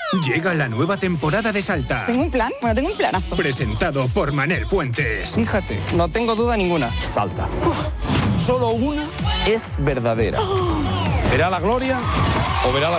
Llega la nueva temporada de Salta. ¿Tengo un plan? Bueno, tengo un planazo. Presentado por Manel Fuentes. Fíjate, no tengo duda ninguna. Salta. Solo una es verdadera. ¿Verá la gloria o verá la